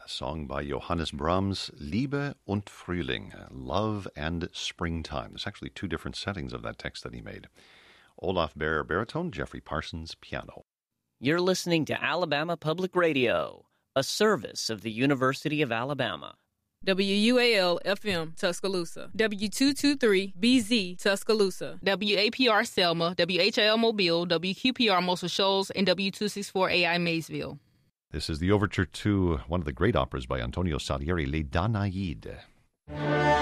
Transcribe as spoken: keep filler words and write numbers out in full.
a song by Johannes Brahms, Liebe und Frühling, Love and Springtime. There's actually two different settings of that text that he made. Olaf Baer, baritone, Jeffrey Parsons, piano. You're listening to Alabama Public Radio, a service of the University of Alabama. W U A L F M, Tuscaloosa. W two twenty-three B Z, Tuscaloosa. W A P R Selma, W H I L Mobile, W Q P R Muscle Shoals, and W two sixty-four A I Maysville. This is the overture to one of the great operas by Antonio Salieri, Les Danaïdes.